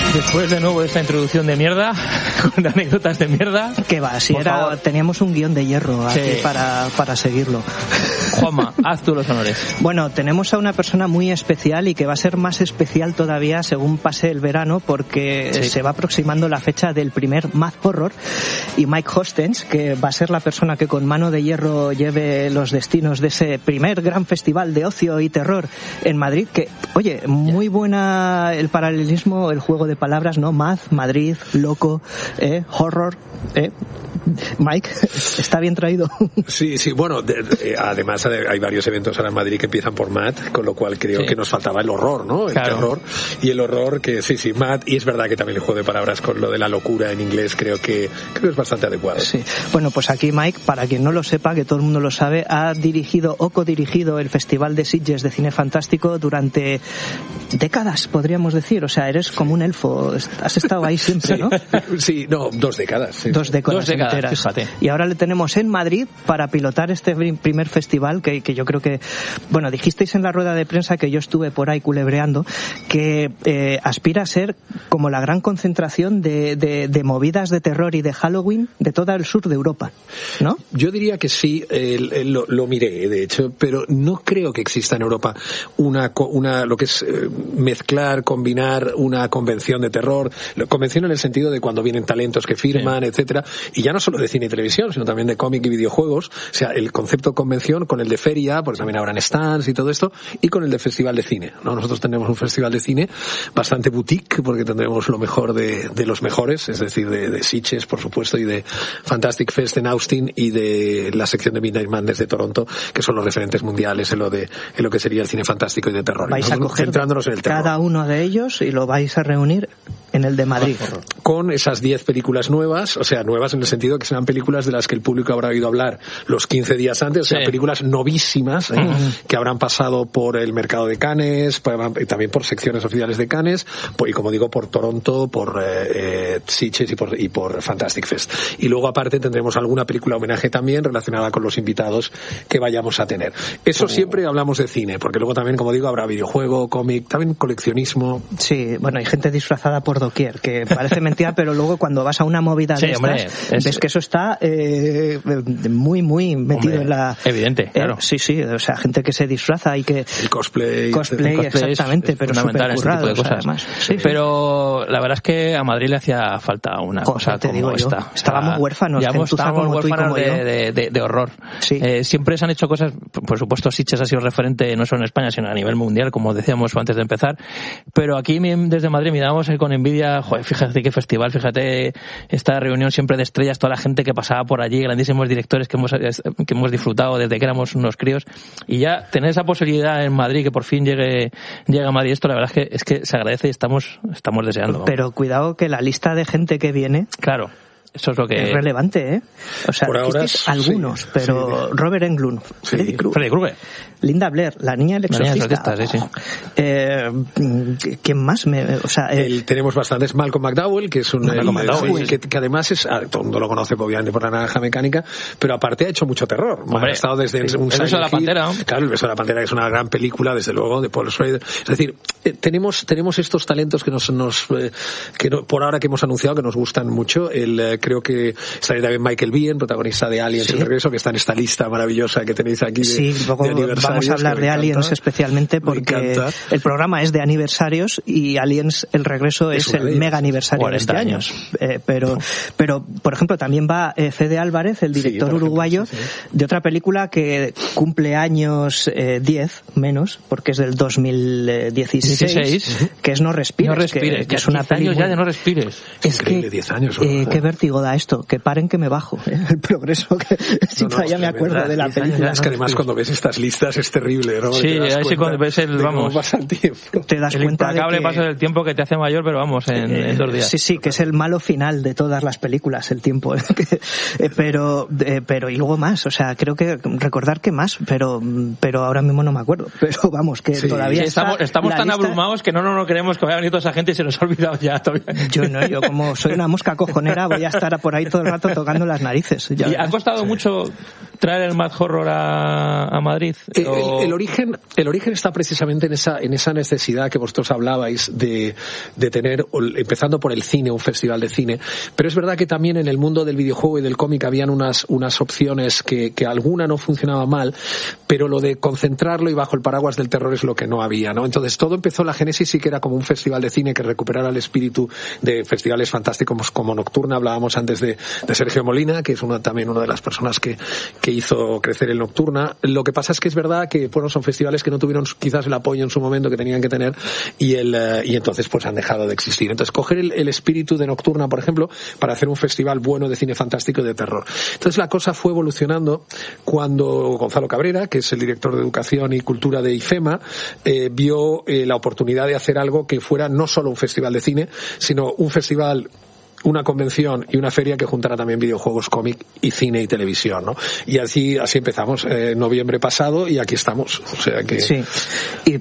Después de nuevo de esta introducción de mierda, con anécdotas de mierda. ¿Qué va? Si teníamos un guión de hierro aquí para seguirlo. Juanma, haz tú los honores. Bueno, tenemos a una persona muy especial y que va a ser más especial todavía según pase el verano, porque se va aproximando la fecha del primer Math Horror, y Mike Hostens, que va a ser la persona que con mano de hierro lleve los destinos de ese primer gran festival de ocio y terror en Madrid, que, oye, muy buena el paralelismo, el juego de palabras, ¿no? Math, Madrid, loco, horror, Mike, ¿está bien traído? Sí, bueno, además hay varios eventos ahora en Madrid que empiezan por Math, con lo cual creo que nos faltaba el horror, ¿no? El terror y el horror, que sí, Math, y es verdad que también el juego de palabras con lo de la locura en inglés creo que es bastante adecuado. Sí, bueno, pues aquí Mike, para quien no lo sepa, que todo el mundo lo sabe, ha dirigido o codirigido el Festival de Sitges de Cine Fantástico durante décadas, podríamos decir, o sea, eres como un elfo, has estado ahí siempre, ¿no? Sí, no, 2 décadas. Sí. 2 décadas enteras. Fíjate. Y ahora le tenemos en Madrid para pilotar este primer festival que yo creo que, bueno, dijisteis en la rueda de prensa que yo estuve por ahí culebreando, que aspira a ser como la gran concentración de movidas de terror y de Halloween de todo el sur de Europa, ¿no? Yo diría que sí, lo miré, de hecho, pero no creo que exista en Europa una lo que es mezclar, combinar una convención de terror, convención en el sentido de cuando vienen talentos que firman, etcétera, y ya no solo de cine y televisión, sino también de cómic y videojuegos, o sea, el concepto convención con el de feria, porque también habrán stands y todo esto, y con el de festival de cine, ¿no? Nosotros tenemos un festival de cine bastante boutique, porque tendremos lo mejor de los mejores, es decir, de Sitges, por supuesto, y de Fantastic Fest en Austin, y de la sección de Midnight Madness de Toronto, que son los referentes mundiales en lo que sería el cine fantástico y de terror. Vais a coger centrándonos en el terror. Cada uno de ellos y lo vais a reunir en el de Madrid. Con esas 10 películas nuevas, o sea, nuevas en el sentido que serán películas de las que el público habrá oído hablar los 15 días antes, o sea, películas novísimas, que habrán pasado por el mercado de Cannes, y también por secciones oficiales de Cannes, y como digo, por Toronto, por Sitges y por Fantastic Fest. Y luego, aparte, tendremos alguna película homenaje también relacionada con los invitados que vayamos a tener. Eso siempre hablamos de cine, porque luego también, como digo, habrá videojuego, cómic, también coleccionismo. Sí, bueno, hay gente disfrazada por doquier, que parece mentira, pero luego cuando vas a una movida de estas, ves que eso está muy, muy metido en la... Evidente, claro. Sí, o sea, gente que se disfraza y que... El cosplay exactamente, pero súper currado, este además. Sí, pero la verdad es que a Madrid le hacía falta una cosa como esta. Estábamos huérfanos, estábamos huérfanos de horror. Sí. Siempre se han hecho cosas, por supuesto Sitges ha sido referente no solo en España, sino a nivel mundial, como decíamos antes de empezar, pero aquí desde Madrid mirábamos con envidia, joder, fíjate qué festival, fíjate esta reunión siempre de estrellas, toda la gente que pasaba por allí, grandísimos directores que hemos disfrutado desde que éramos unos críos, y ya tener esa posibilidad en Madrid, que por fin llegue a Madrid, esto la verdad es que se agradece y estamos deseando. Pero cuidado que la lista de gente que viene... Claro. Eso es lo que... Es relevante, ¿eh? O sea, por ahora, algunos, pero Robert Englund, Freddy Krueger, Linda Blair, la niña del exorcista. ¿Quién más? Tenemos bastantes. Malcolm McDowell, que es que además es... todo el mundo lo conoce obviamente por La Naranja Mecánica, pero aparte ha hecho mucho terror. Hombre, ha estado desde un El beso de la pantera. Claro, El beso de la pantera, que es una gran película, desde luego, de Paul Schrader. Es decir, tenemos estos talentos que por ahora que hemos anunciado, que nos gustan mucho. Creo que estaría también Michael Biehn, protagonista de Aliens, El regreso, que está en esta lista maravillosa que tenéis aquí luego de aniversarios. Vamos a hablar de Aliens especialmente porque el programa es de aniversarios y Aliens, El regreso es el mega aniversario de este año. Pero, por ejemplo, también va Fede Álvarez, el director uruguayo, de otra película que cumple años 10 menos, porque es del 2016, que es No Respires. Que es una película ya de No Respires. Es que 10 años. Qué vértigo da esto, que paren que me bajo, el progreso, que ya me acuerdo de la película. Es que además cuando ves estas listas es terrible, ¿no? Sí, ahí cuando ves cómo pasa el tiempo. Te das cuenta implacable paso del tiempo que te hace mayor, pero vamos, en 2 días. Sí, que es el malo final de todas las películas, el tiempo. Pero y luego más, o sea, creo que recordar que más, pero ahora mismo no me acuerdo. Pero vamos, que todavía estamos tan abrumados que no creemos que vaya a venir toda esa gente y se nos ha olvidado ya todavía. Yo como soy una mosca cojonera, voy a estar por ahí todo el rato tocando las narices. ¿Y ha costado mucho traer el Mad Horror a Madrid? El origen está precisamente en esa necesidad que vosotros hablabais de tener, empezando por el cine, un festival de cine, pero es verdad que también en el mundo del videojuego y del cómic habían unas opciones que alguna no funcionaba mal, pero lo de concentrarlo y bajo el paraguas del terror es lo que no había, ¿no? Entonces todo empezó, la génesis sí que era como un festival de cine que recuperara el espíritu de festivales fantásticos como Nocturna. Hablábamos antes de Sergio Molina, que es también una de las personas que hizo crecer el Nocturna. Lo que pasa es que es verdad que son festivales que no tuvieron quizás el apoyo en su momento que tenían que tener y entonces pues han dejado de existir. Entonces coger el espíritu de Nocturna, por ejemplo, para hacer un festival bueno de cine fantástico y de terror. Entonces la cosa fue evolucionando cuando Gonzalo Cabrera, que es el director de Educación y Cultura de IFEMA, vio la oportunidad de hacer algo que fuera no solo un festival de cine, sino un festival, una convención y una feria que juntara también videojuegos, cómic y cine y televisión, ¿no? Y así empezamos en noviembre pasado y aquí estamos. O sea que... Sí, y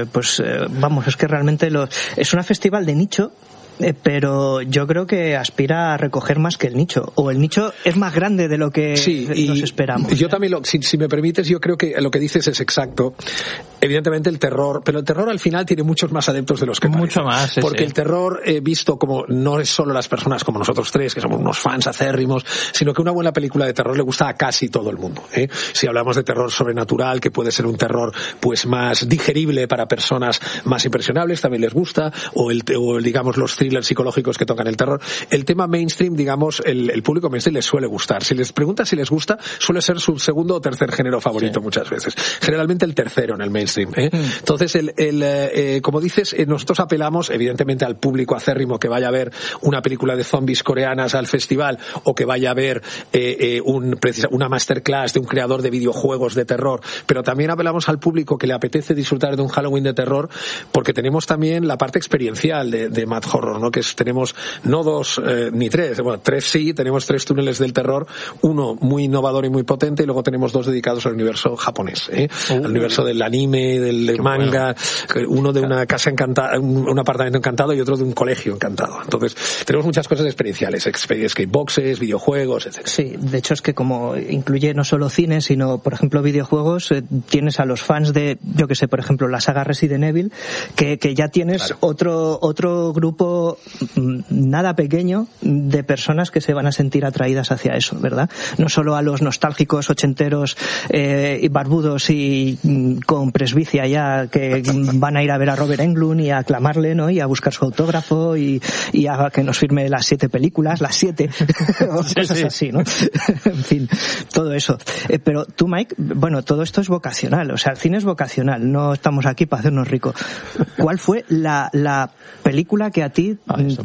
vamos, es que realmente es un festival de nicho, pero yo creo que aspira a recoger más que el nicho, o el nicho es más grande de lo que nos esperamos. Yo también, si me permites, yo creo que lo que dices es exacto. Evidentemente el terror, pero el terror al final tiene muchos más adeptos de los que parece. Mucho más, porque el terror, visto como no es solo las personas como nosotros tres, que somos unos fans acérrimos, sino que una buena película de terror le gusta a casi todo el mundo, ¿eh? Si hablamos de terror sobrenatural, que puede ser un terror pues más digerible para personas más impresionables, también les gusta, o digamos los thrillers psicológicos que tocan el terror. El tema mainstream, digamos, el público mainstream les suele gustar. Si les preguntas si les gusta, suele ser su segundo o tercer género favorito muchas veces. Generalmente el tercero en el mainstream, ¿eh? Entonces, como dices, nosotros apelamos evidentemente al público acérrimo que vaya a ver una película de zombies coreanas al festival o que vaya a ver una masterclass de un creador de videojuegos de terror, pero también apelamos al público que le apetece disfrutar de un Halloween de terror, porque tenemos también la parte experiencial de Mad Horror, ¿no? Que tenemos no 2 ni 3, bueno, 3 sí, tenemos 3 túneles del terror, uno muy innovador y muy potente, y luego tenemos 2 dedicados al universo japonés, al universo del anime, del manga, uno de una casa encantada, un apartamento encantado, y otro de un colegio encantado. Entonces tenemos muchas cosas experienciales, escape boxes, videojuegos, etc. Sí, de hecho es que como incluye no solo cine, sino por ejemplo videojuegos, tienes a los fans de, yo que sé, por ejemplo la saga Resident Evil, que ya tienes otro grupo nada pequeño de personas que se van a sentir atraídas hacia eso, ¿verdad? No solo a los nostálgicos ochenteros y barbudos y con presbicia ya, que van a ir a ver a Robert Englund y a aclamarle, ¿no? Y a buscar su autógrafo y a que nos firme las 7 películas, las 7 o cosas así, ¿no? En fin, todo eso. Pero tú, Mike, bueno, todo esto es vocacional, o sea, el cine es vocacional, no estamos aquí para hacernos ricos. ¿Cuál fue la película que a ti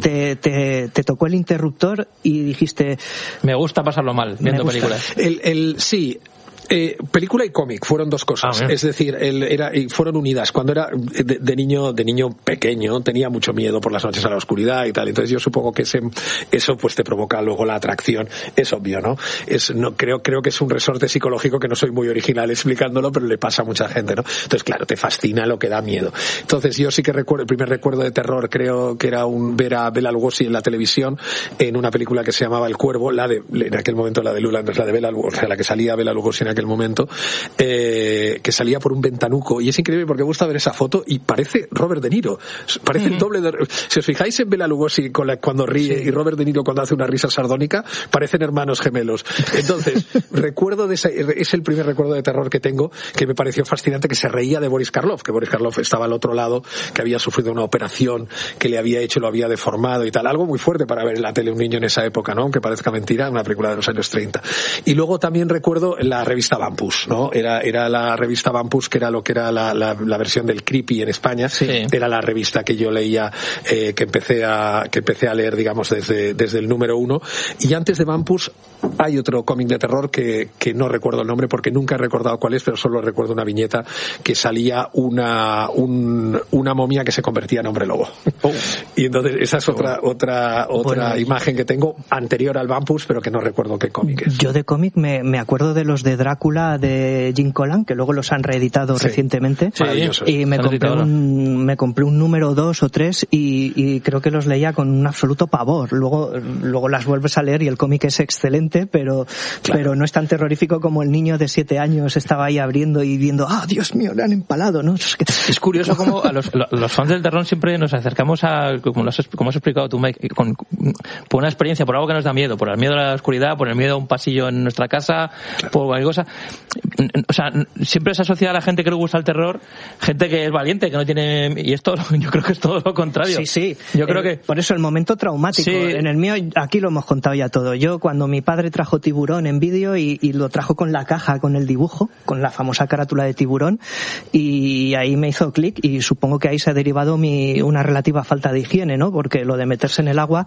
te tocó el interruptor y dijiste... Me gusta pasarlo mal viendo películas? Sí. Película y cómic fueron 2 cosas, es decir, fueron unidas. Cuando era de niño pequeño tenía mucho miedo por las noches a la oscuridad y tal, entonces yo supongo que eso pues te provoca luego la atracción, es obvio, ¿no? Creo que es un resorte psicológico que no soy muy original explicándolo, pero le pasa a mucha gente, ¿no? Entonces claro, te fascina lo que da miedo. Entonces yo sí que recuerdo, el primer recuerdo de terror creo que era ver a Bela Lugosi en la televisión en una película que se llamaba El Cuervo, en aquel momento la de Lula, no es la de Bela Lugosi, o sea, la que salía Bela Lugosi en aquel momento, que salía por un ventanuco, y es increíble porque me gusta ver esa foto y parece Robert De Niro, parece el doble de... Si os fijáis en Bela Lugosi cuando ríe y Robert De Niro cuando hace una risa sardónica, parecen hermanos gemelos. Entonces recuerdo es el primer recuerdo de terror que tengo, que me pareció fascinante, que se reía de Boris Karloff, que Boris Karloff estaba al otro lado, que había sufrido una operación que le había hecho, lo había deformado y tal, algo muy fuerte para ver en la tele un niño en esa época, ¿no? Aunque parezca mentira, una película de los años 30. Y luego también recuerdo la revista Vampus, ¿no? Era la revista Vampus, que era lo que era la versión del Creepy en España. Sí. Era la revista que yo leía, que empecé a leer, digamos, desde el número 1. Y antes de Vampus hay otro cómic de terror que no recuerdo el nombre porque nunca he recordado cuál es, pero solo recuerdo una viñeta que salía una momia que se convertía en hombre lobo. Y entonces esa es otra imagen que tengo anterior al Vampus, pero que no recuerdo qué cómic es. Yo de cómic me acuerdo de los de Drácula Drácula de Jim Collan, que luego los han reeditado recientemente. Y me compré un número 2 o 3 y creo que los leía con un absoluto pavor. Luego las vuelves a leer y el cómic es excelente, pero no es tan terrorífico como el niño de 7 años estaba ahí abriendo y viendo, Dios mío, le han empalado, ¿no? Es curioso cómo a los fans del terror siempre nos acercamos como has explicado tú, Mike, por una experiencia, por algo que nos da miedo, por el miedo a la oscuridad, por el miedo a un pasillo en nuestra casa, por cualquier cosa. O sea, siempre se asocia a la gente que le gusta el terror, gente que es valiente, que no tiene... Y esto yo creo que es todo lo contrario. Sí. Yo creo que... Por eso el momento traumático. Sí. En el mío, aquí lo hemos contado ya todo. Yo, cuando mi padre trajo Tiburón en vídeo y lo trajo con la caja, con el dibujo, con la famosa carátula de Tiburón, y ahí me hizo clic, y supongo que ahí se ha derivado una relativa falta de higiene, ¿no? Porque lo de meterse en el agua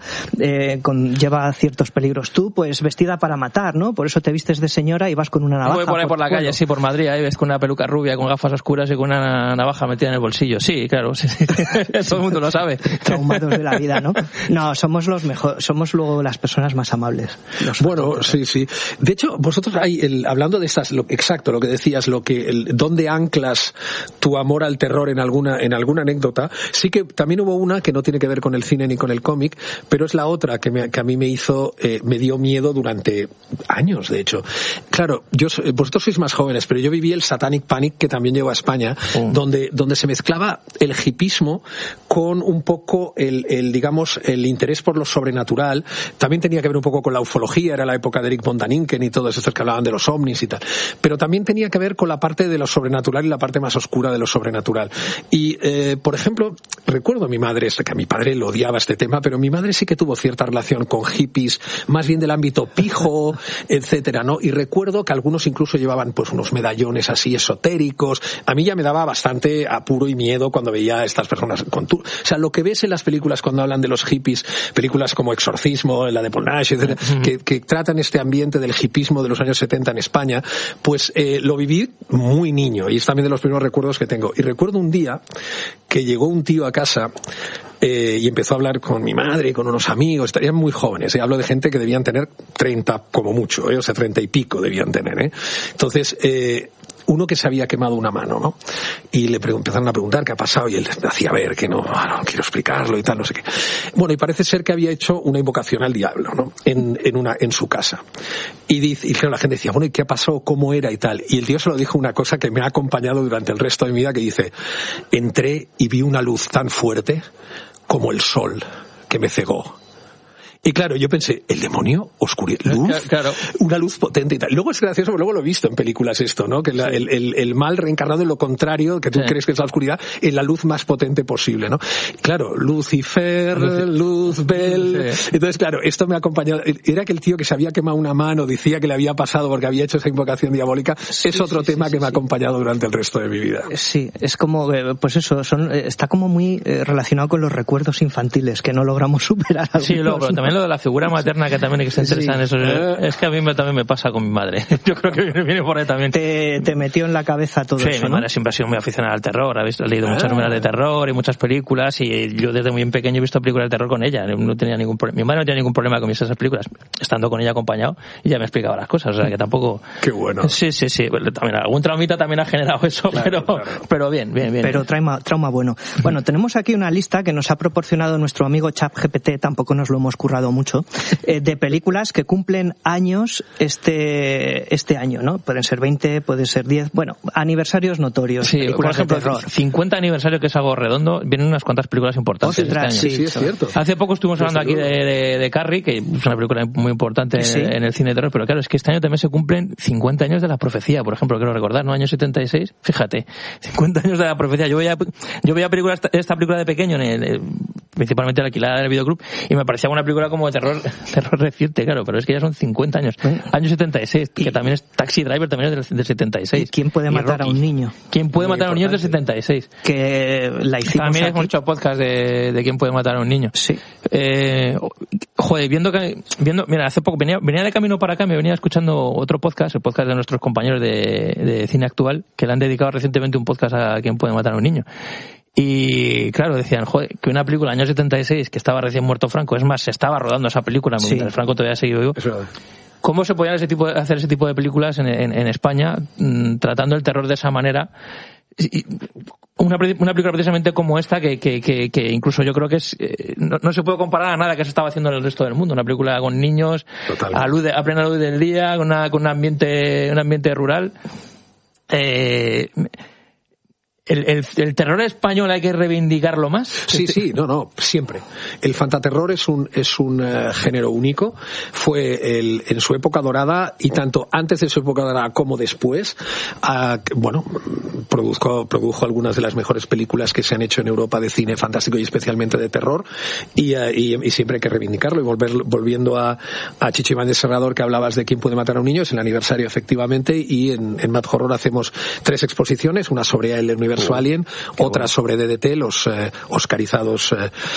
lleva ciertos peligros. Tú, pues, vestida para matar, ¿no? Por eso te vistes de señora y vas con una navaja. Voy por la calle, sí, por Madrid, ahí ves con una peluca rubia, con gafas oscuras y con una navaja metida en el bolsillo. Sí, claro, sí. Todo el mundo lo sabe. Traumados de la vida, ¿no? No, somos los mejores, somos luego las personas más amables. Bueno, sí. De hecho, vosotros hablando de estas, exacto, lo que decías, dónde anclas tu amor al terror en alguna anécdota. Sí que también hubo una que no tiene que ver con el cine ni con el cómic, pero es la otra que a mí me dio miedo durante años, de hecho. Claro, vosotros sois más jóvenes, pero yo viví el Satanic Panic, que también llegó a España, donde se mezclaba el hipismo con un poco el interés por lo sobrenatural. También tenía que ver un poco con la ufología, era la época de Eric von Daniken y todos estos que hablaban de los ovnis y tal. Pero también tenía que ver con la parte de lo sobrenatural y la parte más oscura de lo sobrenatural. Y, por ejemplo, recuerdo a mi madre, que a mi padre lo odiaba este tema, pero mi madre sí que tuvo cierta relación con hippies, más bien del ámbito pijo, etcétera, ¿no? Y recuerdo que algunos incluso llevaban pues unos medallones así esotéricos. A mí ya me daba bastante apuro y miedo cuando veía a estas personas o sea, lo que ves en las películas cuando hablan de los hippies, películas como Exorcismo, la de Paul Nash, etcétera, que tratan este ambiente del hipismo de los años 70 en España, pues lo viví muy niño y es también de los primeros recuerdos que tengo. Y recuerdo un día que llegó un tío a casa y empezó a hablar con mi madre y con unos amigos, estarían muy jóvenes, hablo de gente que debían tener 30 como mucho, o sea, 30 y pico debían tener, Entonces, uno que se había quemado una mano, ¿no? Y le empezaron a preguntar qué ha pasado y él hacía ver que no quiero explicarlo y tal, no sé qué. Bueno, y parece ser que había hecho una invocación al diablo, ¿no? En su casa. Y claro, la gente decía, bueno, ¿y qué pasó? ¿Cómo era? Y tal. Y el tío se lo dijo una cosa que me ha acompañado durante el resto de mi vida, que dice, entré y vi una luz tan fuerte como el sol que me cegó. Y claro, yo pensé, ¿el demonio? ¿Oscuridad? ¿Luz? Claro. Una luz potente y tal. Luego es gracioso, luego lo he visto en películas esto, ¿no? Que el mal reencarnado en lo contrario, que tú crees que es la oscuridad, en la luz más potente posible, ¿no? Claro, Lucifer, Luzbel. Sí. Entonces, claro, esto me ha acompañado. Era que el tío que se había quemado una mano decía que le había pasado porque había hecho esa invocación diabólica. Es otro tema que me ha acompañado durante el resto de mi vida. Sí, es como, pues eso, está como muy relacionado con los recuerdos infantiles que no logramos superar. Sí, luego, pero también lo de la figura materna que también que se interesa en eso. Es que a mí también me pasa con mi madre. Yo creo que viene por ahí también. Te metió en la cabeza todo eso, Sí, mi madre siempre ha sido muy aficionada al terror. Ha leído muchas novelas de terror y muchas películas y yo desde muy pequeño he visto películas de terror con ella. Mi madre no tenía ningún problema con esas películas. Estando con ella acompañado y ya me explicaba las cosas. O sea que tampoco... Qué bueno. Sí. También algún traumita también ha generado eso, claro. Pero bien. Pero trauma bueno. Bueno, tenemos aquí una lista que nos ha proporcionado nuestro amigo ChatGPT, tampoco nos lo hemos currado mucho, de películas que cumplen años este año, ¿no? Pueden ser 20, pueden ser 10, bueno, aniversarios notorios. Sí, por ejemplo, 50 aniversario, que es algo redondo, vienen unas cuantas películas importantes este año. Sí, es cierto. Hace poco estuvimos hablando aquí de Carrie, que es una película muy importante en el cine de terror, pero claro, es que este año también se cumplen 50 años de La Profecía, por ejemplo, quiero recordar, ¿no? Año 76, fíjate, 50 años de La Profecía. Yo veía esta película de pequeño, principalmente alquilada en el videoclub, y me parecía una película como de terror reciente, claro, pero es que ya son 50 años. Año 76, que también es Taxi Driver, también es del 76. ¿Quién puede matar a un niño? ¿Quién puede matar a un niño del 76? Que la hicimos también aquí. hemos hecho podcast de quién puede matar a un niño. Sí. Mira, hace poco venía de camino para acá, me venía escuchando otro podcast, el podcast de nuestros compañeros de cine actual, que le han dedicado recientemente un podcast a quién puede matar a un niño. Y claro, decían, que una película año 76, que estaba recién muerto Franco, es más, se estaba rodando esa película mientras Franco todavía seguía vivo. ¿Cómo se podían hacer ese tipo de películas en España, tratando el terror de esa manera? Una película precisamente como esta que incluso yo creo que es no se puede comparar a nada que se estaba haciendo en el resto del mundo. Una película con niños, a plena luz del día, con un ambiente rural. ¿El terror español hay que reivindicarlo más? Sí, siempre. El fantaterror es un género único. Fue en su época dorada, y tanto antes de su época dorada como después, produjo algunas de las mejores películas que se han hecho en Europa de cine fantástico y especialmente de terror, y siempre hay que reivindicarlo. Y volviendo a Chicho Ibáñez Serrador, que hablabas de quién puede matar a un niño, es el aniversario efectivamente, y en Mad Horror hacemos 3 exposiciones, una sobre el universo Alien, otra sobre DDT, los oscarizados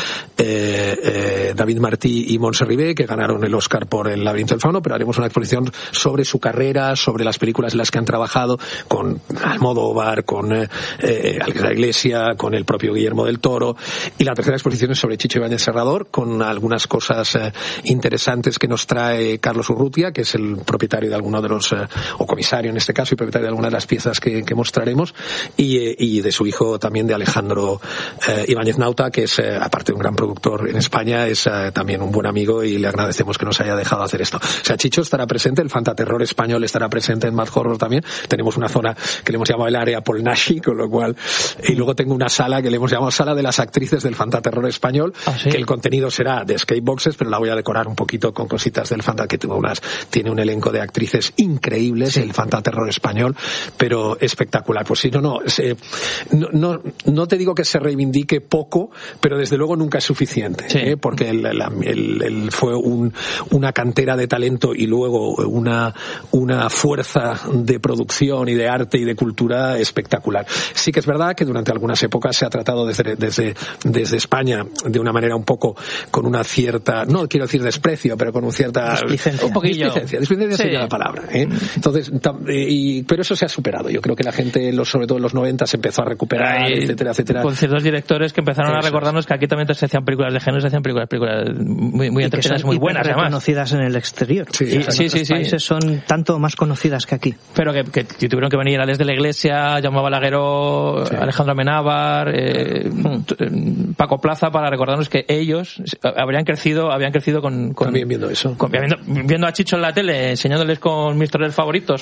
David Martí y Montse Ribé, que ganaron el Oscar por El laberinto del fauno, pero haremos una exposición sobre su carrera, sobre las películas en las que han trabajado, con Almodóvar, con Alex de la Iglesia, con el propio Guillermo del Toro, y la tercera exposición es sobre Chicho Ibáñez Serrador, con algunas cosas interesantes que nos trae Carlos Urrutia, que es el propietario de alguno de los, o comisario en este caso, y propietario de algunas de las piezas que mostraremos, y de su hijo también, de Alejandro Ibáñez Nauta, que es, aparte de un gran productor en España, es también un buen amigo, y le agradecemos que nos haya dejado hacer esto. O sea, Chicho estará presente, el fantaterror español estará presente en Mad Horror también. Tenemos una zona que le hemos llamado el área Polnashi, con lo cual, y luego tengo una sala que le hemos llamado Sala de las Actrices del Fantaterror Español, ¿sí? Que el contenido será de escape boxes, pero la voy a decorar un poquito con cositas del fanta, que tiene un elenco de actrices increíbles, sí. El Fantaterror español, pero espectacular. Pues sí, no te digo que se reivindique poco, pero desde luego nunca es suficiente, sí. Porque él fue una cantera de talento y luego una fuerza de producción y de arte y de cultura espectacular. Sí que es verdad que durante algunas épocas se ha tratado desde España de una manera un poco con una cierta, no quiero decir desprecio, pero con un cierta displicencia sería la palabra, Entonces, pero eso se ha superado. Yo creo que la gente, sobre todo en los 90, se empezó a recuperar, etcétera. Con ciertos directores que empezaron a recordarnos que aquí también se hacían películas de género, se hacían películas muy entretenidas, muy buenas, además. Conocidas en el exterior. Sí. Otros países son tanto más conocidas que aquí. Pero que tuvieron que venir a Desde la Iglesia, Jaume Balagueró, sí. Alejandro Amenábar, Paco Plaza, para recordarnos que ellos habían crecido con también viendo eso. Viendo a Chicho en la tele, enseñándoles con mis historias favoritos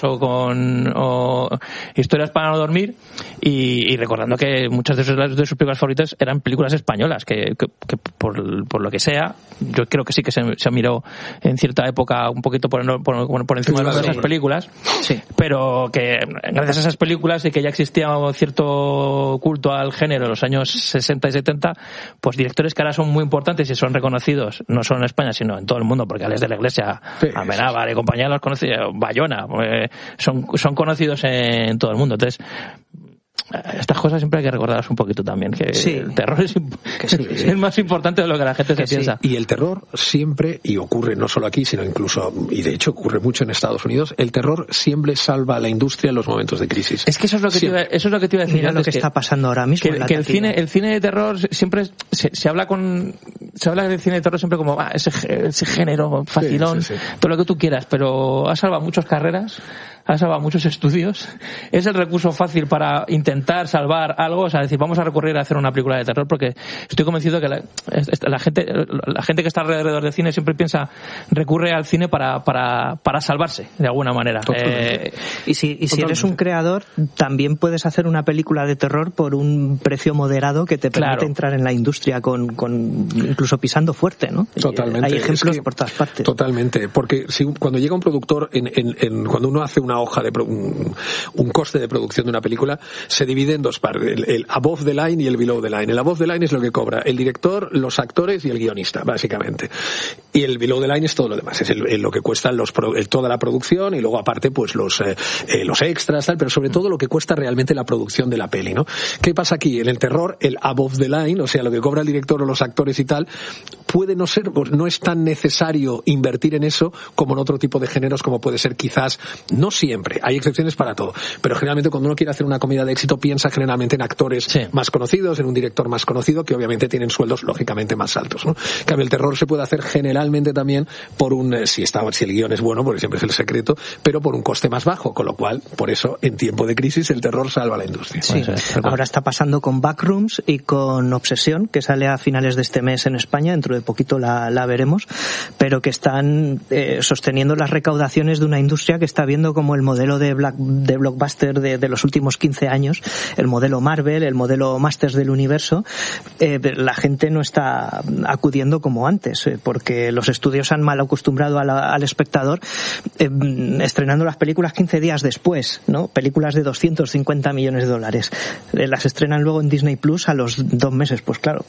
o historias para no dormir, y recordando que muchas de sus películas favoritas eran películas españolas, que por lo que sea, yo creo que sí que se miró en cierta época un poquito por encima de esas películas, sí. Pero que gracias a esas películas y que ya existía cierto culto al género en los años 60 y 70, pues directores que ahora son muy importantes y son reconocidos, no solo en España, sino en todo el mundo, porque Alex de la Iglesia, Amenábar y compañía los conoce, Bayona, son conocidos en todo el mundo. Entonces, estas cosas siempre hay que recordarlas un poquito también, que sí. El terror es más importante de lo que la gente se piensa. Y el terror siempre, y ocurre no solo aquí, sino incluso, y de hecho ocurre mucho en Estados Unidos, el terror siempre salva a la industria en los momentos de crisis. Es que eso es lo que te iba a decir. Mira lo que está pasando ahora mismo. Que el cine de terror siempre se habla del cine de terror siempre como ese género facilón, sí. Todo lo que tú quieras, pero ha salvado muchas carreras, ha salvado muchos estudios, es el recurso fácil para intentar salvar algo, o sea, decir, vamos a recurrir a hacer una película de terror, porque estoy convencido que la gente que está alrededor del cine siempre recurre al cine para salvarse de alguna manera. Y si eres un creador, también puedes hacer una película de terror por un precio moderado que te permite entrar en la industria con incluso pisando fuerte, ¿no? Totalmente. Hay ejemplos por todas partes. Totalmente, porque cuando llega un productor, cuando uno hace una hoja de un coste de producción de una película, se divide en dos partes, el above the line y el below the line. El above the line es lo que cobra el director, los actores y el guionista, básicamente. Y el below the line es todo lo demás, es lo que cuesta toda la producción, y luego aparte pues los extras, tal, pero sobre todo lo que cuesta realmente la producción de la peli, ¿no? ¿Qué pasa aquí? En el terror, el above the line, o sea, lo que cobra el director o los actores y tal, puede no ser, pues no es tan necesario invertir en eso como en otro tipo de géneros, como puede ser quizás, no siempre, hay excepciones para todo, pero generalmente cuando uno quiere hacer una comedia de éxito piensa generalmente en actores más conocidos, en un director más conocido, que obviamente tienen sueldos lógicamente más altos, ¿no? En cambio, el terror se puede hacer generalmente también por si el guión es bueno, porque siempre es el secreto, pero por un coste más bajo, con lo cual, por eso, en tiempo de crisis, el terror salva a la industria. Sí, ahora está pasando con Backrooms y con Obsesión, que sale a finales de este mes en España, dentro de poquito la veremos, pero que están sosteniendo las recaudaciones de una industria que está viendo como el modelo de blockbuster de los últimos 15 años, el modelo Marvel, el modelo Masters del Universo, la gente no está acudiendo como antes, porque los estudios han mal acostumbrado al espectador, estrenando las películas 15 días después, ¿no? Películas de $250 millones. Las estrenan luego en Disney Plus a los 2 meses, pues claro.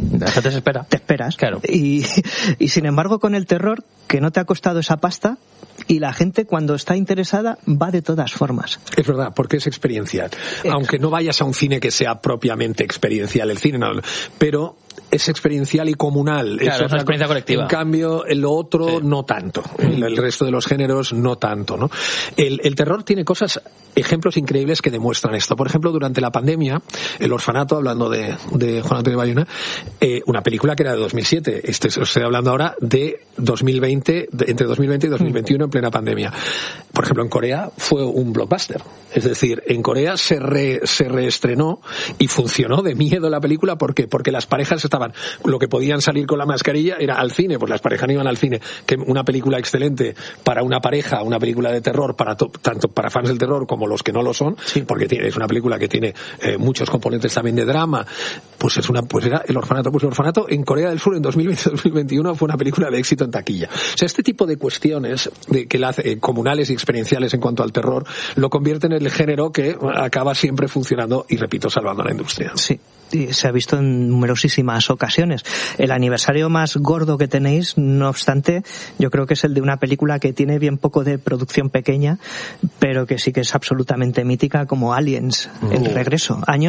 Te esperas. Claro. Y sin embargo, con el terror, que no te ha costado esa pasta, y la gente cuando está interesada va de todas formas. Es verdad, porque es experiencial. Aunque no vayas a un cine que sea propiamente experiencial, el cine no, pero es experiencial y comunal. Claro, es una experiencia colectiva. En cambio, lo otro no tanto. El resto de los géneros no tanto, ¿no? El terror tiene ejemplos increíbles que demuestran esto. Por ejemplo, durante la pandemia, El Orfanato, hablando de Juan Antonio Bayona, una película que era de 2007. Estoy hablando ahora de 2020, entre 2020 y 2021, en plena pandemia. Por ejemplo, en Corea fue un blockbuster. Es decir, en Corea se reestrenó y funcionó de miedo la película. ¿Por qué? Porque las parejas lo que podían salir con la mascarilla era al cine, pues las parejas no iban al cine. Que una película excelente para una pareja, una película de terror tanto para fans del terror como los que no lo son, porque es una película que tiene muchos componentes también de drama, pues era El Orfanato. Pues El Orfanato en Corea del Sur en 2020-2021 fue una película de éxito en taquilla. O sea, este tipo de cuestiones comunales y experienciales en cuanto al terror lo convierten en el género que acaba siempre funcionando y, repito, salvando a la industria. Sí. Y se ha visto en numerosísimas ocasiones. El aniversario más gordo que tenéis, no obstante, yo creo que es el de una película que tiene bien poco de producción pequeña, pero que sí que es absolutamente mítica, como Aliens, El Regreso, año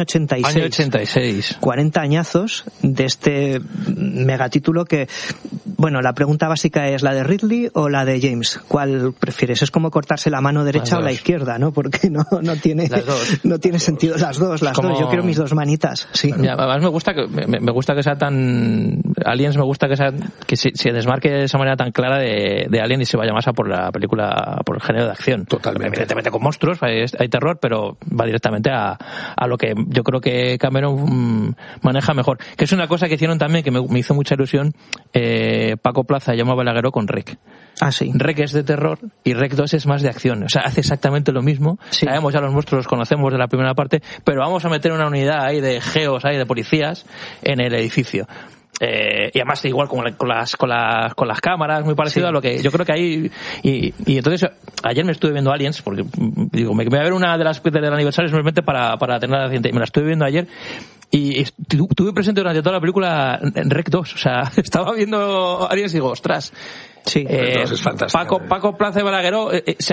86. 40 añazos de este megatítulo que, bueno, la pregunta básica es, ¿la de Ridley o la de James? ¿Cuál prefieres? Es como cortarse la mano derecha o la izquierda, ¿no? Porque no tiene sentido las dos. Yo quiero mis dos manitas. Sí. Ya, además me gusta que sea tan Aliens, me gusta que se desmarque de esa manera tan clara de Alien y se vaya más a por la película, por el género de acción. Totalmente. Evidentemente con monstruos hay terror, pero va directamente a lo que yo creo que Cameron maneja mejor. Que es una cosa que hicieron también que me hizo mucha ilusión Paco Plaza y Jaume Balagueró con REC. Ah, sí. REC es de terror y REC 2 es más de acción. O sea, hace exactamente lo mismo. Sí. Sabemos ya los monstruos, los conocemos de la primera parte, pero vamos a meter una unidad ahí de geos, ahí de policías en el edificio. Y además igual con las cámaras, muy parecido a lo que yo creo que hay. Y entonces ayer me estuve viendo Aliens, porque digo, me voy a ver una de las del aniversario simplemente para tener la reciente. Me la estuve viendo ayer y estuve presente durante toda la película en REC 2. O sea, estaba viendo Aliens y digo, ostras. Sí, es fantástico. Paco Plaza y Balagueró se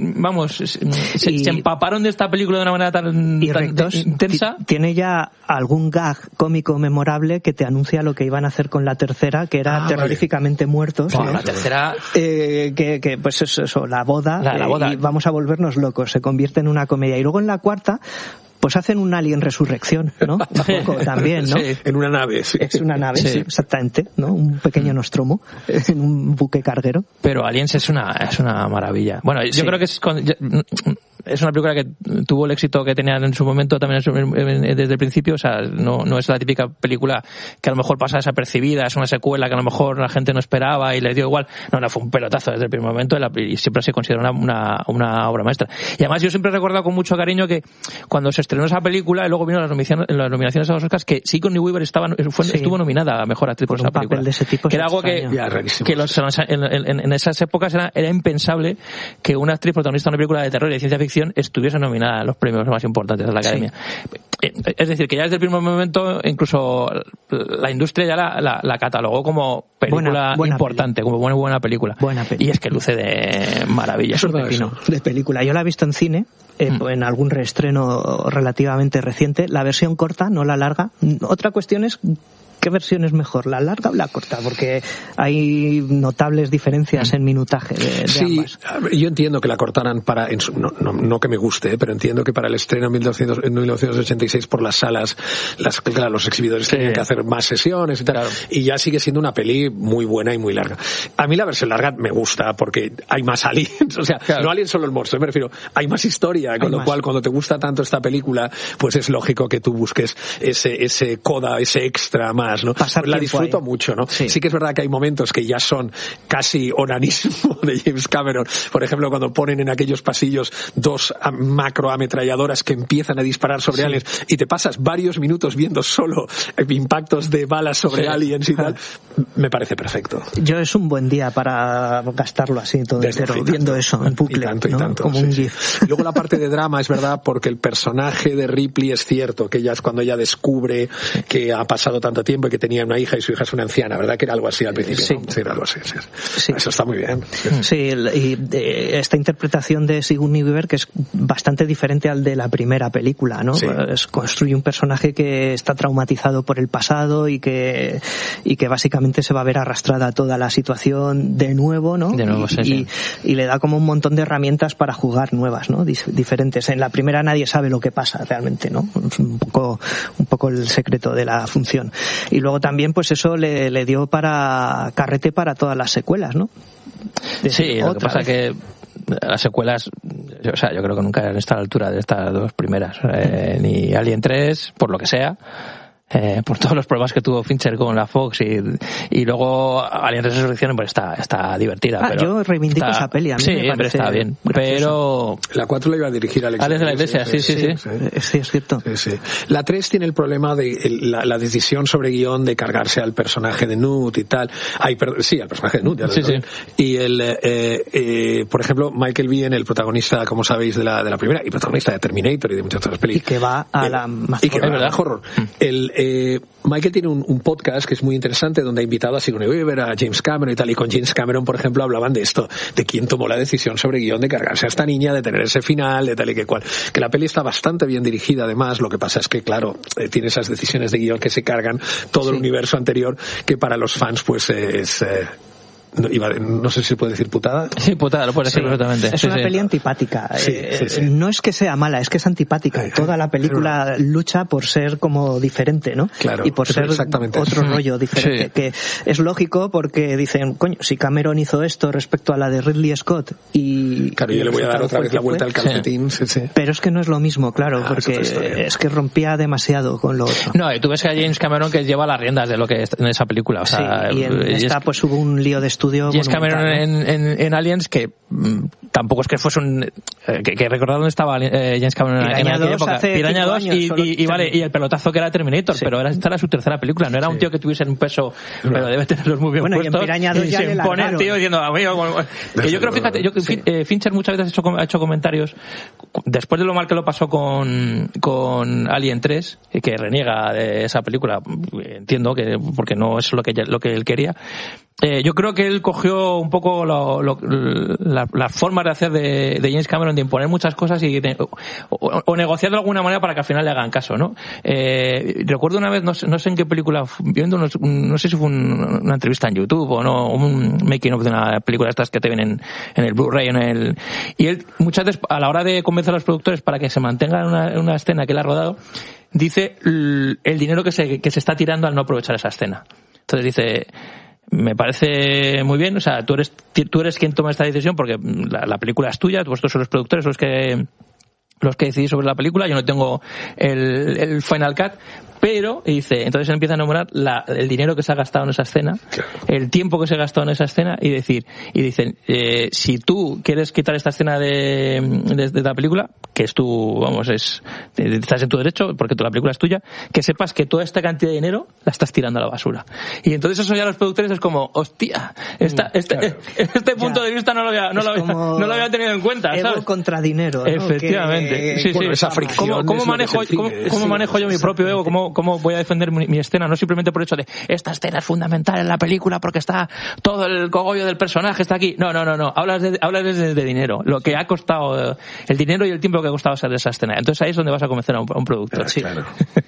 empaparon de esta película de una manera tan intensa. Tiene ya algún gag cómico memorable que te anuncia lo que iban a hacer con la tercera, que era terroríficamente muertos. Bueno, la tercera que pues eso, la boda, y vamos a volvernos locos, se convierte en una comedia. Y luego en la cuarta pues hacen un Alien Resurrección, ¿no? También, ¿no? Sí, en una nave, sí. Es una nave, sí, exactamente, ¿no? Un pequeño Nostromo en un buque carguero. Pero Aliens es una maravilla. Bueno, yo creo que es una película que tuvo el éxito que tenía en su momento también desde el principio. O sea, no es la típica película que a lo mejor pasa desapercibida, es una secuela que a lo mejor la gente no esperaba y le dio igual. No, fue un pelotazo desde el primer momento y siempre se considera una obra maestra. Y además yo siempre he recordado con mucho cariño que cuando se estrenó esa película y luego vino las nominaciones a los Oscars, que Sigourney Weaver estuvo nominada a Mejor Actriz por esa película. De ese tipo que era algo que en esas épocas era impensable que una actriz protagonista de una película de terror y de ciencia ficción estuviese nominada a los premios más importantes de la Academia. Es decir, que ya desde el primer momento incluso la industria ya la catalogó como película buena importante, como buena película. Y es que luce de maravilla. Es un pepino de película. Yo la he visto en cine, en algún reestreno relativamente reciente, la versión corta, no la larga. Otra cuestión es ¿qué versión es mejor, la larga o la corta? Porque hay notables diferencias en minutaje de ambas. Yo entiendo que la cortaran para, no que me guste, pero entiendo que para el estreno en 1986 por las salas, los exhibidores tenían que hacer más sesiones y tal, y ya sigue siendo una peli muy buena y muy larga. A mí la versión larga me gusta porque hay más aliens, o sea, no aliens solo el monstruo, me refiero, hay más historia, con lo cual cuando te gusta tanto esta película, pues es lógico que tú busques ese coda, ese extra más, ¿no? La disfruto mucho, ¿no? Sí que es verdad que hay momentos que ya son casi onanismo de James Cameron, por ejemplo, cuando ponen en aquellos pasillos 2 macroametralladoras que empiezan a disparar sobre aliens y te pasas varios minutos viendo solo impactos de balas sobre aliens y tal, me parece perfecto. Es un buen día para gastarlo así todo entero, viendo eso en bucle, y tanto, como un GIF. Luego la parte de drama es verdad, porque el personaje de Ripley es cierto que ella es cuando ella descubre que ha pasado tanto tiempo y que tenía una hija y su hija es una anciana, ¿verdad? Que era algo así al principio, ¿no? Sí, era algo así. Sí. Eso está muy bien. Sí, y esta interpretación de Sigourney Weaver, que es bastante diferente al de la primera película, ¿no? Sí. Construye un personaje que está traumatizado por el pasado y que básicamente se va a ver arrastrada a toda la situación de nuevo, ¿no? Y le da como un montón de herramientas para jugar nuevas, ¿no? Diferentes. En la primera nadie sabe lo que pasa realmente, ¿no? Es un poco el secreto de la función. Y luego también, pues eso le dio para carrete para todas las secuelas, ¿no? Lo que pasa que las secuelas, o sea, yo creo que nunca han estado a la altura de estas dos primeras, ni Alien 3, por lo que sea. Por todos los problemas que tuvo Fincher con la Fox y luego Alien Resurrección, pues está divertida. Pero yo reivindico esa peli, a mí me parece está bien, pero la 4 la iba a dirigir Alex de la Iglesia, sí, es cierto. Sí. La 3 tiene el problema de la decisión sobre guión de cargarse al personaje de Newt y tal. Al personaje de Newt. Y por ejemplo, Michael Biehn, el protagonista, como sabéis, de la primera, y protagonista de Terminator y de muchas otras películas. Y que va a la más horror. Michael tiene un podcast que es muy interesante donde ha invitado a Sigourney Weaver, a James Cameron y tal, y con James Cameron, por ejemplo, hablaban de esto, de quién tomó la decisión sobre guión de cargarse a esta niña, de tener ese final, de tal y que cual. Que la peli está bastante bien dirigida, además, lo que pasa es que, claro, tiene esas decisiones de guión que se cargan todo el universo anterior, que para los fans, pues, es... No sé si se puede decir putada. Sí, putada, lo puede decir perfectamente. Es una peli antipática. No es que sea mala, es que es antipática. Toda la película lucha por ser como diferente, ¿no? Claro, y por ser otro rollo diferente. Que es lógico porque dicen, coño, si Cameron hizo esto respecto a la de Ridley Scott y... Claro, yo le voy a dar otra vez la vuelta al calcetín. Pero es que no es lo mismo, claro, porque es que rompía demasiado con lo otro. No, y tú ves que a James Cameron que lleva las riendas de lo que es en esa película. O sea, y en esta pues hubo un lío de estudio. James Cameron en Aliens, que tampoco es que fuese que recordad dónde estaba James Cameron en aquella época. Piraña 2 y el pelotazo que era Terminator, pero esta era su tercera película, no era un tío que tuviese un peso, pero debe tenerlos muy bien puestos. Y en Piraña 2 y se impone el tío diciendo, que yo creo, fíjate, Fincher muchas veces ha hecho comentarios después de lo mal que lo pasó con Alien 3, que reniega de esa película, entiendo que porque no es lo que él quería. Yo creo que él cogió un poco las formas de hacer de James Cameron, de imponer muchas cosas o negociar de alguna manera para que al final le hagan caso, ¿no? Recuerdo una vez, no sé en qué película, viendo no sé si fue una entrevista en YouTube o no, un making of de una película de estas que te ven en el Blu-ray, y él muchas veces a la hora de convencer a los productores para que se mantenga en una escena que él ha rodado, dice el dinero que se está tirando al no aprovechar esa escena. Entonces dice, me parece muy bien, o sea, tú eres quien toma esta decisión porque la película es tuya, vosotros sois los productores los que decidís sobre la película, yo no tengo el final cut, pero, dice, entonces él empieza a enumerar el dinero que se ha gastado en esa escena, el tiempo que se ha gastado en esa escena, y dicen, si tú quieres quitar esta escena de la película, que es estás en tu derecho, porque la película es tuya, que sepas que toda esta cantidad de dinero la estás tirando a la basura. Y entonces eso ya los productores es como, hostia, este punto de vista no lo había tenido en cuenta, ¿sabes? Ego contra dinero, ¿no? Efectivamente. Esa fricción. ¿Cómo manejo yo mi propio ego? ¿cómo voy a defender mi escena? No simplemente por el hecho de esta escena es fundamental en la película porque está todo el cogollo del personaje está aquí. No. Hablas de dinero. Lo que ha costado, el dinero y el tiempo que ha costado hacer esa escena. Entonces ahí es donde vas a convencer a un productor. Sí, claro.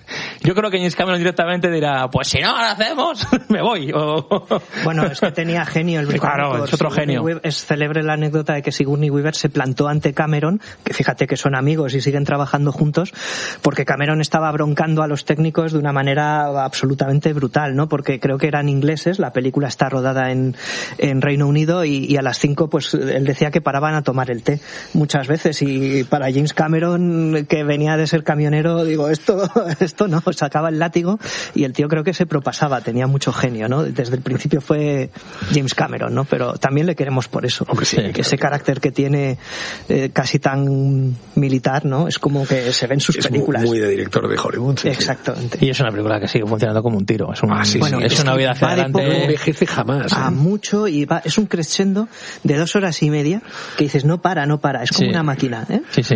Yo creo que James Cameron directamente dirá, pues si no lo hacemos, me voy. Bueno, es que tenía genio el británico. Claro, es otro genio. Es célebre la anécdota de que Sigourney Weaver se plantó ante Cameron, que fíjate que son amigos y siguen trabajando juntos, porque Cameron estaba broncando a los técnicos de una manera absolutamente brutal, ¿no? Porque creo que eran ingleses, la película está rodada en Reino Unido y a las 5 pues él decía que paraban a tomar el té muchas veces, y para James Cameron, que venía de ser camionero, digo, esto no, sacaba el látigo, y el tío creo que se propasaba, tenía mucho genio, ¿no? Desde el principio fue James Cameron, ¿no? Pero también le queremos por eso. Sí, ese carácter que tiene casi tan militar, ¿no? Es como que se ve en sus películas. Muy de director de Hollywood. Sí, exactamente. Y es una película que sigue funcionando como un tiro. Es una vida hacia adelante. No envejece jamás. A mucho, y es un crescendo de 2 horas y media que dices, no para. Es como una máquina, ¿eh? Sí.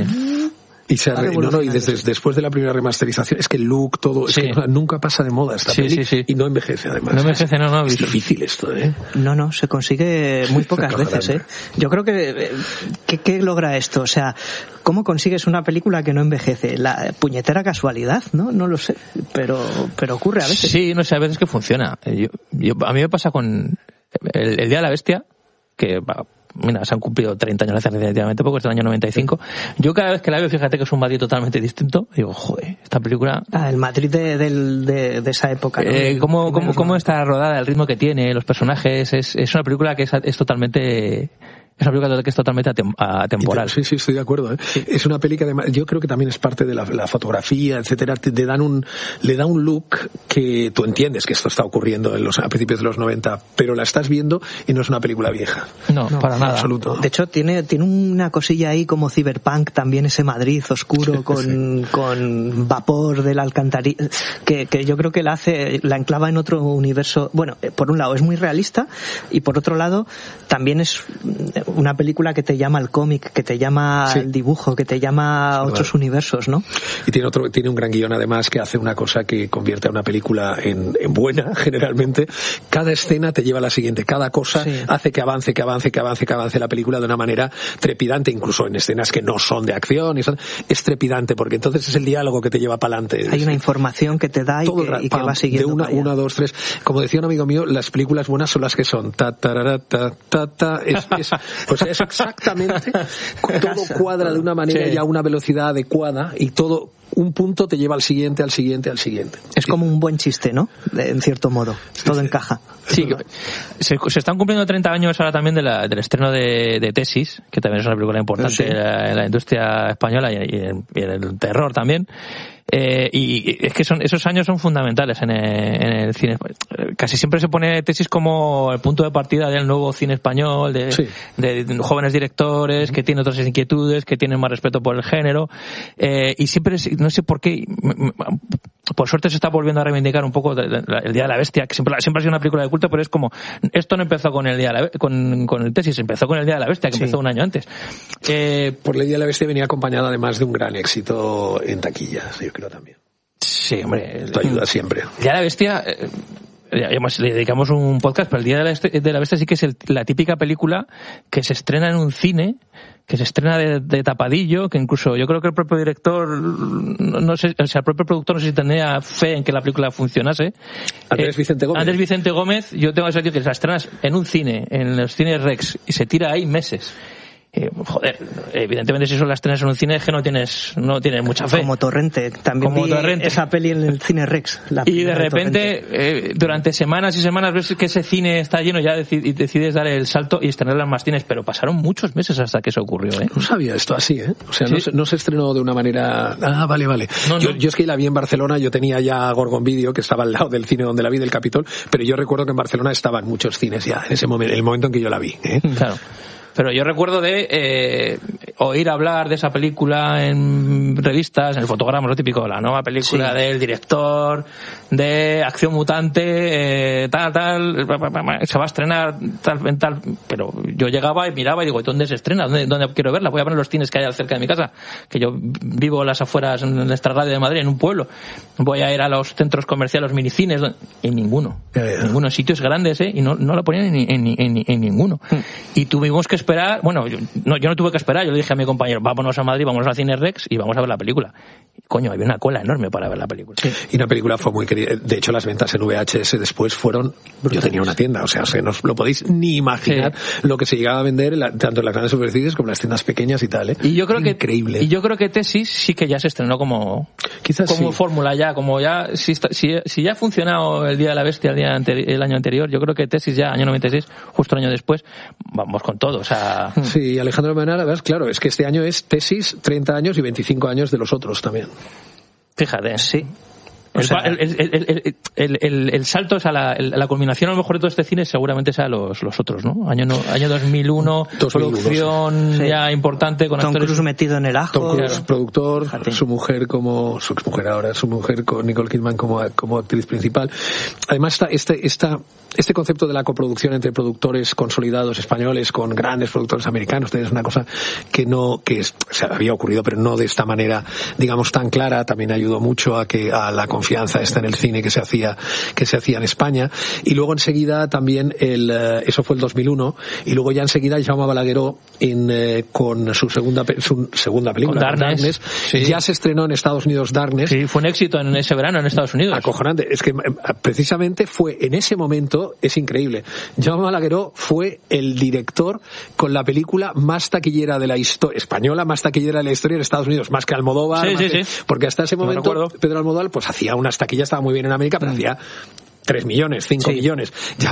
Y después de la primera remasterización, es que el look, todo, es que nunca pasa de moda esta peli. Y no envejece, además. No envejece, no. Es difícil esto, ¿eh? No, se consigue muy pocas veces, ¿eh? Yo creo que ¿qué logra esto? O sea, ¿cómo consigues una película que no envejece? La puñetera casualidad, ¿no? No lo sé, pero ocurre a veces. Sí, no sé, a veces que funciona. A mí me pasa con el Día de la Bestia, que mira, se han cumplido 30 años hace relativamente poco, es del año 95. Yo cada vez que la veo, fíjate que es un Madrid totalmente distinto, digo, joder, esta película... el Madrid de esa época, ¿no? ¿Cómo está rodada, el ritmo que tiene, los personajes? Es una película que es totalmente... Es una película que es totalmente atemporal. Sí, estoy de acuerdo, ¿eh? Sí. Es una peli que además, yo creo que también es parte de la fotografía, etcétera, le da un look que tú entiendes que esto está ocurriendo a principios de los 90, pero la estás viendo y no es una película vieja. No, para nada. Absoluto. De hecho, tiene una cosilla ahí como Cyberpunk, también ese Madrid oscuro con vapor de la alcantarilla, que yo creo que la enclava en otro universo. Bueno, por un lado es muy realista, y por otro lado también es una película que te llama al cómic, que te llama al dibujo, que te llama a otros universos, ¿no? Y tiene un gran guión además que hace una cosa que convierte a una película en buena, generalmente. Cada escena te lleva a la siguiente, cada cosa hace que avance la película de una manera trepidante, incluso en escenas que no son de acción, es trepidante, porque entonces es el diálogo que te lleva para adelante. Hay una información que te da y que va siguiendo. De una, dos, tres. Como decía un amigo mío, las películas buenas son las que son pues es exactamente, todo cuadra de una manera y a una velocidad adecuada, y todo, un punto te lleva al siguiente. Es como un buen chiste, ¿no? En cierto modo, todo encaja. Sí, se están cumpliendo 30 años ahora también del estreno de Tesis, que también es una película importante en la industria española y en el terror también. Y es que esos años son fundamentales en el cine. Casi siempre se pone Tesis como el punto de partida del nuevo cine español, de jóvenes directores que tienen otras inquietudes, que tienen más respeto por el género, y siempre, no sé por qué, por suerte se está volviendo a reivindicar un poco el Día de la Bestia, que siempre ha sido una película de culto, pero es como, esto no empezó con el con el Tesis, empezó con el Día de la Bestia, que empezó un año antes. Por el Día de la Bestia venía acompañada además de un gran éxito en taquilla, yo creo también. Sí, hombre. Esto ayuda siempre. El Día de la Bestia, le dedicamos un podcast, pero el Día de la Bestia sí que es la típica película que se estrena en un cine, que se estrena de tapadillo, que incluso yo creo que el propio director, no sé, o sea, el propio productor no sé si tenía fe en que la película funcionase. Andrés Vicente Gómez, yo tengo ese tío que la estrenas en un cine, en los cines Rex, y se tira ahí meses. Joder, evidentemente si son las estrenas en un cine es que no tienes mucha fe. Como Torrente, también vi esa peli en el cine Rex. Y de repente, durante semanas y semanas ves que ese cine está lleno, ya decides dar el salto y estrenarla en más cines, pero pasaron muchos meses hasta que eso ocurrió, ¿eh? No sabía esto así, ¿eh? O sea, no se estrenó de una manera... Ah, vale. No. Yo es que la vi en Barcelona, yo tenía ya Gorgon Video, que estaba al lado del cine donde la vi, del Capitol, pero yo recuerdo que en Barcelona estaban muchos cines ya, en ese momento, el momento en que yo la vi, ¿eh? Claro. Pero yo recuerdo oír hablar de esa película en revistas, en el fotograma, lo típico, la nueva película del director de Acción Mutante, se va a estrenar tal, pero yo llegaba y miraba y digo, ¿dónde se estrena? ¿Dónde quiero verla? Voy a ver los cines que hay cerca de mi casa, que yo vivo a las afueras en nuestra radio de Madrid, en un pueblo. Voy a ir a los centros comerciales, los minicines, en ninguno. Ninguno, sitios grandes, y no la ponían en ninguno. Y tuvimos que esperar, bueno, yo no tuve que esperar, yo le dije a mi compañero, vámonos a Madrid, vámonos al Cine Rex y vamos a ver la película. Coño, había una cola enorme para ver la película. Sí. Y una película fue muy querida. De hecho, las ventas en VHS después fueron... Yo tenía una tienda, o sea, no os lo podéis ni imaginar lo que se llegaba a vender tanto en las grandes superficies como en las tiendas pequeñas y tal, Y yo creo increíble. Y yo creo que Tesis sí que ya se estrenó como fórmula ya, como ya si ya ha funcionado el Día de la Bestia el año anterior, yo creo que Tesis ya año 96, justo un año después, vamos con todo, o sea... Sí, Alejandro Almenara, ¿ves? Claro, es que este año es Tesis 30 años y 25 años de los otros también. Fíjate, sí. El salto, o sea, la culminación a lo mejor de todo este cine seguramente sea los otros, ¿no? Año 2001, producción ya importante con Tom Cruise metido en el ajo. Tom Cruise, productor, su mujer con Nicole Kidman como actriz principal. Además este concepto de la coproducción entre productores consolidados españoles con grandes productores americanos es una cosa que había ocurrido, pero no de esta manera, digamos, tan clara. También ayudó mucho a la confianza está en el cine que se hacía en España. Y luego enseguida también eso fue el 2001, y luego ya enseguida Jaume Balagueró con su segunda película, Darkness. Ya se estrenó en Estados Unidos Darkness. Sí, fue un éxito en ese verano en Estados Unidos. Acojonante. Es que precisamente fue en ese momento, es increíble, Jaume Balagueró fue el director con la película más taquillera de la historia española, más taquillera de la historia en Estados Unidos, más que Almodóvar, porque hasta ese momento Pedro Almodóvar pues hacía unas taquillas, estaba muy bien en América, pero hacía 3 millones, 5 millones. Ya